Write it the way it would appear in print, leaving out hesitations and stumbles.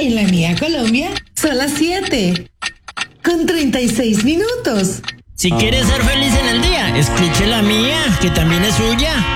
en la mía Colombia son las 7:36. Si quieres ser feliz en el día, escuche la mía, que también es suya.